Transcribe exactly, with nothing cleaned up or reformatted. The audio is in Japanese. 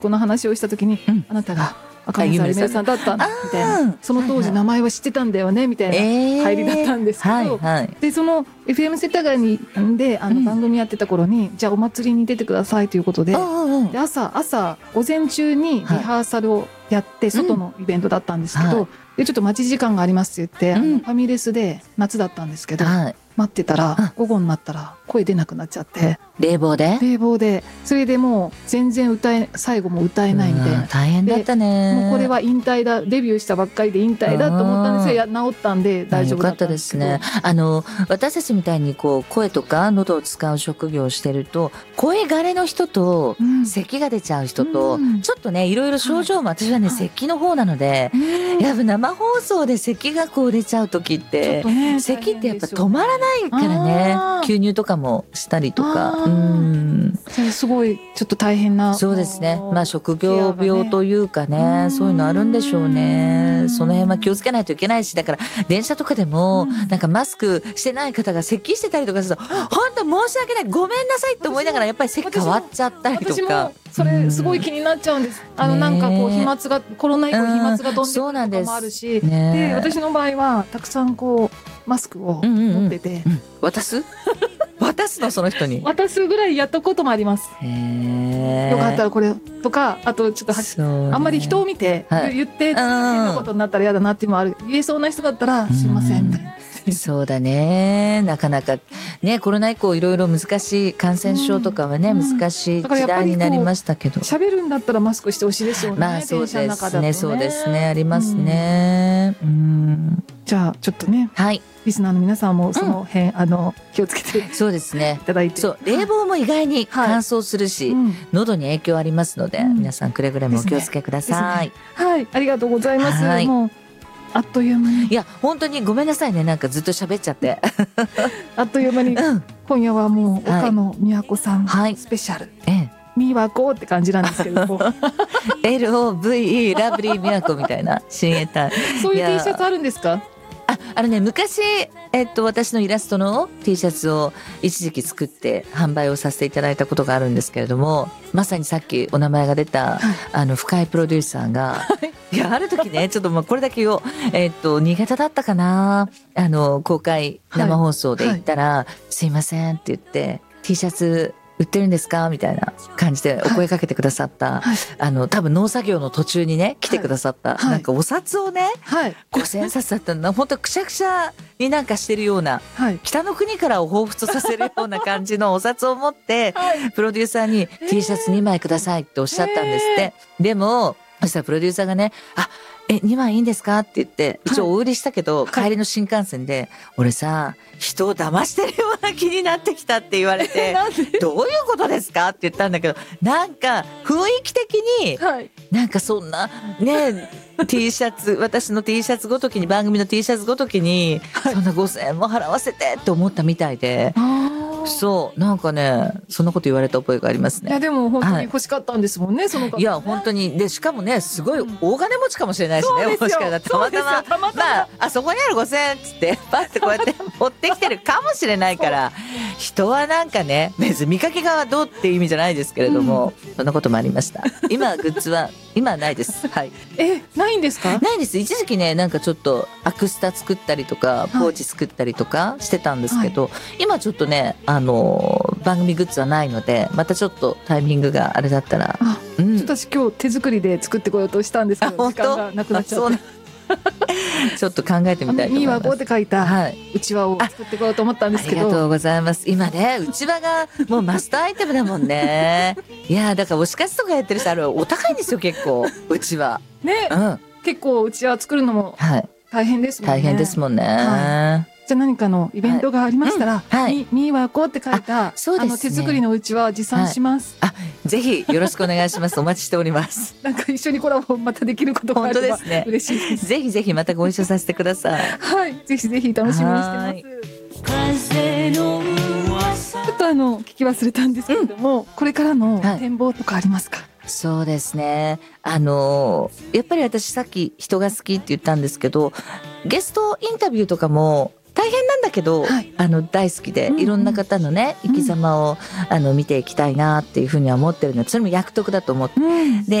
この話をした時に、 うん、 あなたが赤嶺ゆめさんだったんだみたいな、その当時名前は知ってたんだよねみたいな入りだったんですけど、 はいはい、 でその エフエム 世田谷であの番組やってた頃に、うん、じゃあお祭りに出てくださいということで、で 朝, 朝午前中にリハーサルをやって、はい、外のイベントだったんですけど、うん、でちょっと待ち時間がありますって言って、うん、ファミレスで夏だったんですけど、はい、待ってたら午後になったら声出なくなっちゃって、 冷房で冷房でそれでもう全然歌え最後も歌えないみたいな、 大変だったね。 もうこれは引退だ、デビューしたばっかりで引退だと思ったんですよ。治ったんで大丈夫だったんですけど、 よかったですね。あの私たちみたいにこう声とか喉を使う職業をしてると、声枯れの人と、うん、咳が出ちゃう人と、うん、ちょっとねいろいろ症状も、はい、私はね、はい、咳の方なので、はい、やっぱ生放送で咳がこう出ちゃう時って、ね、咳ってやっぱ止まらないからね、吸入とかもしたりとか、うん、 それすごいちょっと大変な。 そうですね、まあ職業病というかね、そういうのあるんでしょうね。その辺は気をつけないといけないし、だから電車とかでもなんかマスクしてない方が咳してたりとかすると、本当申し訳ない、ごめんなさいって思いながらやっぱり席変わっちゃったりとか。 それすごい気になっちゃうんです。あのなんかこう飛沫がコロナ以降飛沫が飛んでくることもあるし、で、ね、私の場合はたくさんこうマスクを持ってて、うんうんうん、 渡す渡すのその人に渡すぐらいやったこともあります。へよかったらこれとか、あとちょっと、ね、あんまり人を見て言って変なことになったら嫌だなっていうのもある。言えそうな人だったらすいませんみたいな。 そうだね、なかなかね、コロナ以降いろいろ難しい感染症とかはね、うん、難しい時代になりましたけど、 喋るんだったらマスクしてほしいですよね。 まあそうですね、そうですね、ありますね、うんうん、 じゃあちょっとね、はい、リスナーの皆さんもその辺、うん、あの気をつけてそうですねいただいて、 そう冷房も意外に乾燥するし、はい、うん、喉に影響ありますので、うん、皆さんくれぐれもお気をつけください、ねね、 はい、ありがとうございます、はい、もうあっという間に、 いや本当にごめんなさいね、なんかずっと喋っちゃってあっという間に、うん、今夜はもう岡野美和子さん、はい、スペシャル、ええ、美和子って感じなんですけどもエルオーブイイー ラブリー美和子みたいな親衛隊そういう T シャツあるんですか？ あ、あのね、昔、えっと、私のイラストの T シャツを一時期作って販売をさせていただいたことがあるんですけれども、まさにさっきお名前が出た、はい、あの深井プロデューサーが、はい、いやある時ね、ちょっとまあこれだけを、えっと、新潟だったかな、あの公開生放送で行ったら、はいはい、すいませんって言って T シャツ売ってるんですかみたいな感じでお声かけてくださった、はい、あの多分農作業の途中にね来てくださった、はい、なんかお札をね、はい、ごせんさつだったんだ、本当くしゃくしゃになんかしてるような、はい、北の国からを彷彿とさせるような感じのお札を持って、はい、プロデューサーに T シャツにまいくださいっておっしゃったんですって。でもそしたらプロデューサーがね、あえにまいいいんですかって言って一応お売りしたけど、はい、帰りの新幹線で、俺さ人を騙してるような気になってきたって言われてどういうことですかって言ったんだけど、なんか雰囲気的に、はい、なんかそんなねT シャツ私の T シャツごときに番組の T シャツごときに、はい、そんなごせんえんも払わせてって思ったみたいで、そうなんかねそんなこと言われた覚えがありますね。 いやでも本当に欲しかったんですもんね、はい、その方ね。 いや本当にで、しかもねすごい大金持ちかもしれないしね、うん、もしかしたらたまたまたまたま、まあ、あそこにあるごせんえんっつってパッてこうやって持ってきてるかもしれないから人はなんかね別に見かけがどうっていう意味じゃないですけれども、うん、そんなこともありました。今グッズは今はないです、はい、 えないんですか？ ないです。一時期ねなんかちょっとアクスタ作ったりとかポーチ作ったりとかしてたんですけど、はい、今ちょっとねあの番組グッズはないので、またちょっとタイミングがあれだったら、 うん、私今日手作りで作ってこようとしたんですけど時間がなくなっちゃってちょっと考えてみたいと思います。 ミーワゴって書いたうちわを作ってこようと思ったんですけど、 あ, ありがとうございます。今ねうちわがもうマスターアイテムだもんねいやだから推し活とかやってる人あれお高いんですよ結構うちわね、うん、 結構うちわ作るのも大変ですもんね、 はい、大変ですもんね、はい、 じゃあ何かのイベントがありましたら、はい、はい、ミーワゴって書いたあ、そうですね、あの手作りのうちわ持参します、 はい、あぜひよろしくお願いしますお待ちしておりますなんか一緒にコラボまたできることがあれば嬉しいです。 ぜひぜひまたご一緒させてくださいはいぜひぜひ楽しみにしてます。ちょっとあの聞き忘れたんですけれども、うん、これからの展望とかありますか？はい、 そうですね、あのやっぱり私さっき人が好きって言ったんですけど、ゲストインタビューとかも多大変なんだけど、はい、あの大好きで、うんうん、いろんな方のね生き様を、うん、あの見ていきたいなっていうふうには思ってるので、それも役得だと思って、うん、で